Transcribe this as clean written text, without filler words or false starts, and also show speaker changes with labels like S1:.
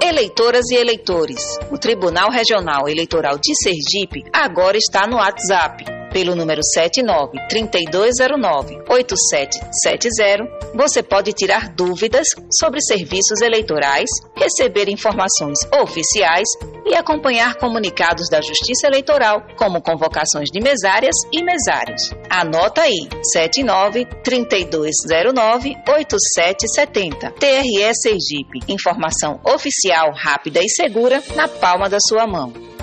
S1: Eleitoras e eleitores, o Tribunal Regional Eleitoral de Sergipe agora está no WhatsApp. Pelo número 79-3209-8770, você pode tirar dúvidas sobre serviços eleitorais, receber informações oficiais e acompanhar comunicados da Justiça Eleitoral, como convocações de mesárias e mesários. Anota aí, 79-3209-8770. TRE Sergipe, informação oficial, rápida e segura na palma da sua mão.